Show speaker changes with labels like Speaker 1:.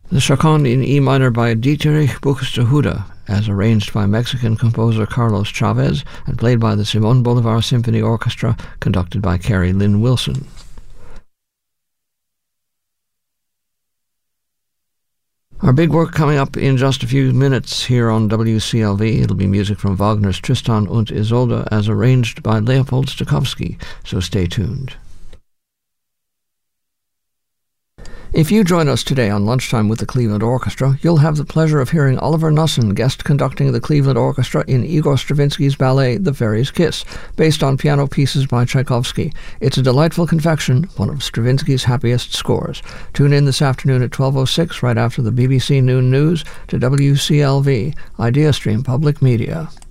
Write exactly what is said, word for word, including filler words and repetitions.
Speaker 1: The Chaconne in E minor by Dietrich Buxtehude, as arranged by Mexican composer Carlos Chavez and played by the Simon Bolivar Symphony Orchestra, conducted by Carrie Lynn Wilson. Our big work coming up in just a few minutes here on W C L V. It'll be music from Wagner's Tristan und Isolde as arranged by Leopold Stokowski, so stay tuned. If you join us today on Lunchtime with the Cleveland Orchestra, you'll have the pleasure of hearing Oliver Nussen guest conducting the Cleveland Orchestra in Igor Stravinsky's ballet The Fairy's Kiss, based on piano pieces by Tchaikovsky. It's a delightful confection, one of Stravinsky's happiest scores. Tune in this afternoon at twelve oh six, right after the B B C Noon News, to W C L V, IdeaStream Public Media.